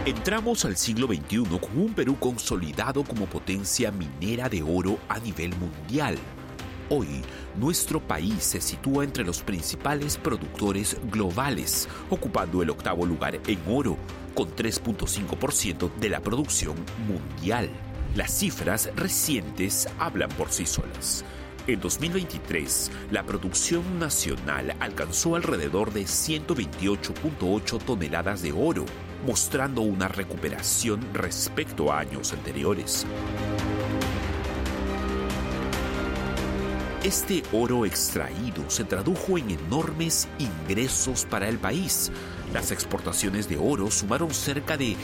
Entramos al siglo XXI con un Perú consolidado como potencia minera de oro a nivel mundial. Hoy, nuestro país se sitúa entre los principales productores globales, ocupando el 8º lugar en oro, con 3.5% de la producción mundial. Las cifras recientes hablan por sí solas. En 2023, la producción nacional alcanzó alrededor de 128.8 toneladas de oro, mostrando una recuperación respecto a años anteriores. Este oro extraído se tradujo en enormes ingresos para el país. Las exportaciones de oro sumaron cerca de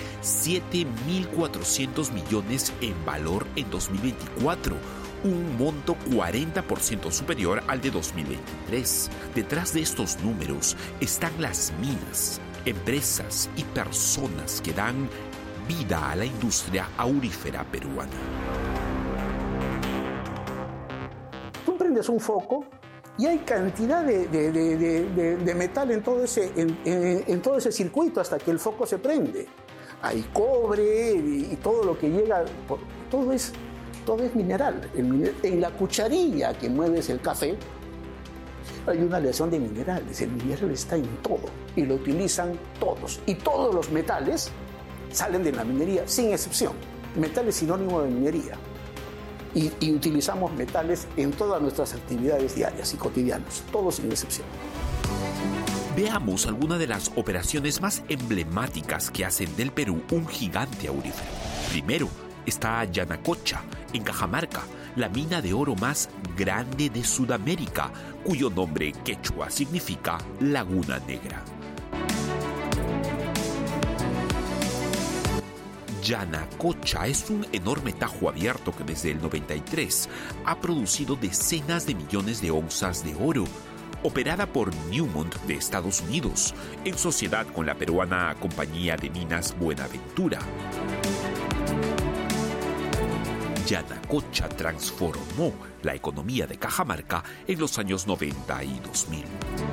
7.400 millones en valor en 2024, un monto 40% superior al de 2023. Detrás de estos números están las minas, empresas y personas que dan vida a la industria aurífera peruana. Tú prendes un foco y hay cantidad de metal en todo ese circuito hasta que el foco se prende. Hay cobre y todo lo que llega, todo es mineral. En la cucharilla que mueves el café hay una aleación de minerales. El mineral está en todo y lo utilizan todos. Y todos los metales salen de la minería, sin excepción. Metal es sinónimo de minería. Y utilizamos metales en todas nuestras actividades diarias y cotidianas, todos sin excepción. Veamos algunas de las operaciones más emblemáticas que hacen del Perú un gigante aurífero. Primero está Yanacocha, en Cajamarca, la mina de oro más grande de Sudamérica, cuyo nombre quechua significa Laguna Negra. Yanacocha es un enorme tajo abierto que desde el 93 ha producido decenas de millones de onzas de oro, operada por Newmont de Estados Unidos, en sociedad con la peruana Compañía de Minas Buenaventura. Yanacocha transformó la economía de Cajamarca en los años 90 y 2000.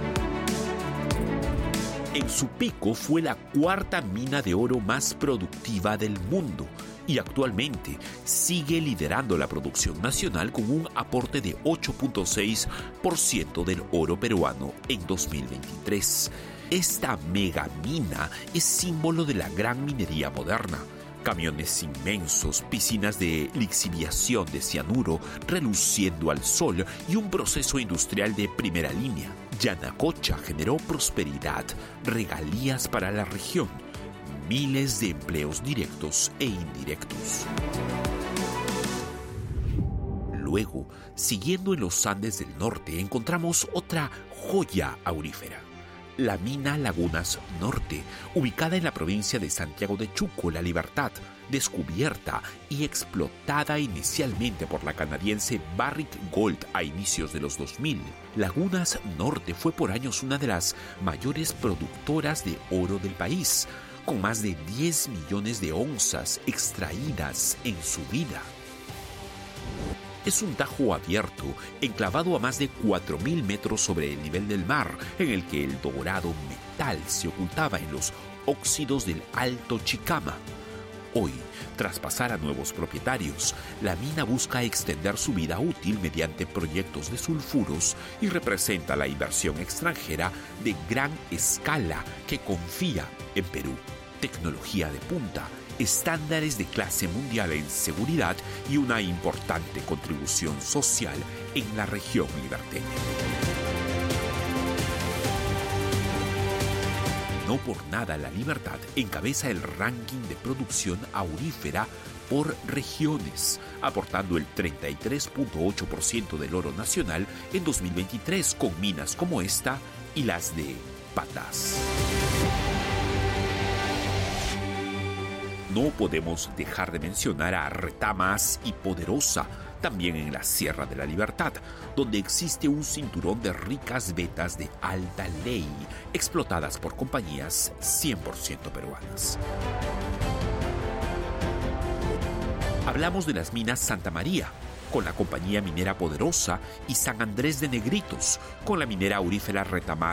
En su pico fue la 4ª mina de oro más productiva del mundo y actualmente sigue liderando la producción nacional con un aporte de 8.6% del oro peruano en 2023. Esta megamina es símbolo de la gran minería moderna. Camiones inmensos, piscinas de lixiviación de cianuro reluciendo al sol y un proceso industrial de primera línea. Yanacocha generó prosperidad, regalías para la región, miles de empleos directos e indirectos. Luego, siguiendo en los Andes del norte, encontramos otra joya aurífera. La mina Lagunas Norte, ubicada en la provincia de Santiago de Chuco, La Libertad, descubierta y explotada inicialmente por la canadiense Barrick Gold a inicios de los 2000. Lagunas Norte fue por años una de las mayores productoras de oro del país, con más de 10 millones de onzas extraídas en su vida. Es un tajo abierto, enclavado a más de 4.000 metros sobre el nivel del mar, en el que el dorado metal se ocultaba en los óxidos del Alto Chicama. Hoy, tras pasar a nuevos propietarios, la mina busca extender su vida útil mediante proyectos de sulfuros y representa la inversión extranjera de gran escala que confía en Perú. Tecnología de punta, estándares de clase mundial en seguridad y una importante contribución social en la región liberteña. No por nada La Libertad encabeza el ranking de producción aurífera por regiones, aportando el 33.8% del oro nacional en 2023 con minas como esta y las de Patás. No podemos dejar de mencionar a Retamas y Poderosa, también en la Sierra de la Libertad, donde existe un cinturón de ricas vetas de alta ley, explotadas por compañías 100% peruanas. Hablamos de las minas Santa María, con la compañía minera Poderosa, y San Andrés de Negritos, con la minera aurífera Retamas